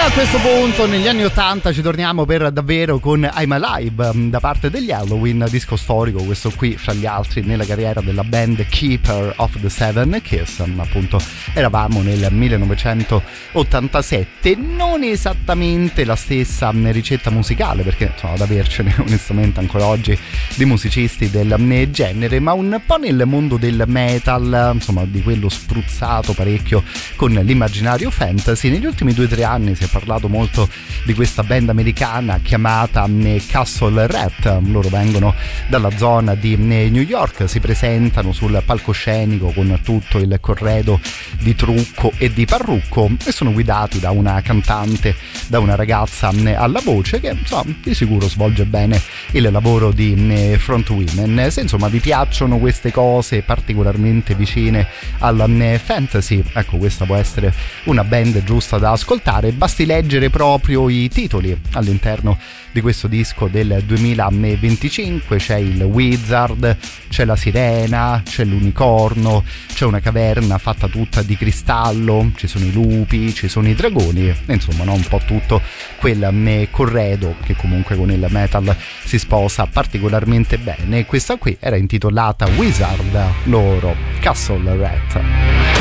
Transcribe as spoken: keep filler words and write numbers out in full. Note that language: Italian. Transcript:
A questo punto negli anni ottanta ci torniamo per davvero con I'm Alive da parte degli Halloween, disco storico questo qui fra gli altri nella carriera della band Keeper of the Seven Keys. Appunto eravamo nel millenovecentottantasette, non esattamente la stessa ricetta musicale, perché insomma ad avercene onestamente ancora oggi di musicisti del genere, ma un po' nel mondo del metal, insomma di quello spruzzato parecchio con l'immaginario fantasy. Negli ultimi due o tre anni si è parlato molto di questa band americana chiamata Castle Rat. Loro vengono dalla zona di New York, si presentano sul palcoscenico con tutto il corredo di trucco e di parrucco e sono guidati da una cantante, da una ragazza alla voce che insomma di sicuro svolge bene il lavoro di front women. Se insomma vi piacciono queste cose particolarmente vicine al fantasy, ecco, questa può essere una band giusta da ascoltare. Basti leggere proprio i titoli all'interno di questo disco del duemilaventicinque. C'è il Wizard, c'è la sirena, c'è l'unicorno, c'è una caverna fatta tutta di cristallo, ci sono i lupi, ci sono i dragoni, insomma no, un po' tutto quel corredo che comunque con il metal si sposa particolarmente bene. Questa qui era intitolata Wizard, loro Castle Rat.